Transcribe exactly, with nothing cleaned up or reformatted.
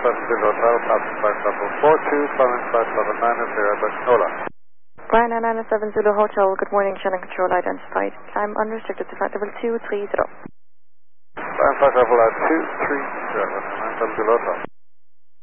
seven zero Hotel, passing flight level four two, following flight level nine zero, but Nola. Brian nine seven Zulu Hotel, good morning, channel control identified. Climb unrestricted to flight level two three zero. Flight level two three zero, nine seven Zulu Hotel.